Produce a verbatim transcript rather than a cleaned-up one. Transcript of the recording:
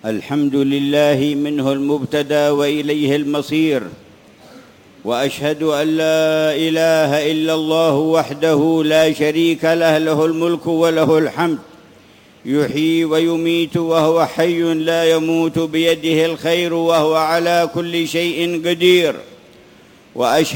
الحمد لله منه المبتدأ وإليه المصير، وأشهد أن لا إله إلا الله وحده لا شريك له، له الملك وله الحمد، يحيي ويميت وهو حي لا يموت، بيده الخير وهو على كل شيء قدير. وأشهد